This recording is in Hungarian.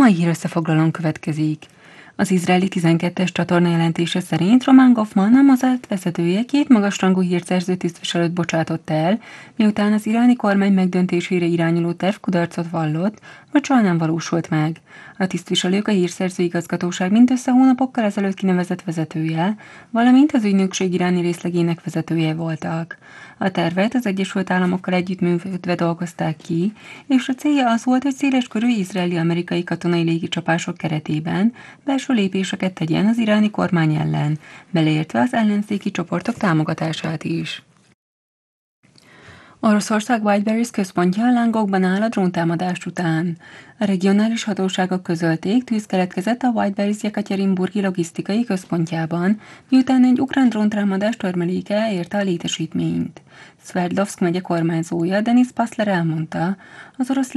mai hír összefoglalón következik. Az izraeli 12-es csatorna jelentése szerint Roman Goffman, a Mossad vezetője, 2 magasrangú hírszerző tisztviselőt bocsátott el, miután az iráni kormány megdöntésére irányuló terv kudarcot vallott, vagy soha nem valósult meg. A tisztviselők a hírszerző igazgatóság mindössze hónapokkal ezelőtt kinevezett vezetője, valamint az ügynökség iráni részlegének vezetője voltak. A tervet az Egyesült Államokkal együttműködve dolgozták ki, és a célja az volt, hogy széleskörű izraeli-amerikai katonai légicsapások keretében belső lépéseket tegyen az iráni kormány ellen, beleértve az ellenzéki csoportok támogatását is. Oroszország Whiteberries központja a lángokban áll a dróntámadást után. A regionális hatóságok közölték, tűz keletkezett a Whiteberries Jekatyerinburgi logisztikai központjában, miután egy ukrán dróntámadás törmeléke érte a létesítményt. Szverdlovszk megye kormányzója Denis Passler elmondta, az orosz